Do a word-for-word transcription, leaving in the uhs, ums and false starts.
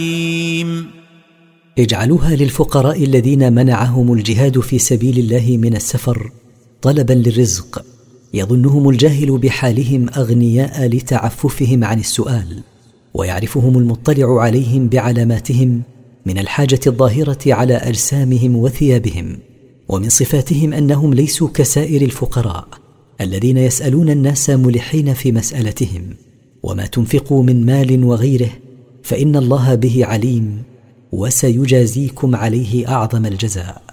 اجعلوها للفقراء الذين منعهم الجهاد في سبيل الله من السفر طلبا للرزق، يظنهم الجاهل بحالهم أغنياء لتعففهم عن السؤال، ويعرفهم المطلع عليهم بعلاماتهم من الحاجة الظاهرة على أجسامهم وثيابهم. ومن صفاتهم أنهم ليسوا كسائر الفقراء الذين يسألون الناس ملحين في مسألتهم. وما تنفقوا من مال وغيره فإن الله به عليم، وسيجازيكم عليه أعظم الجزاء.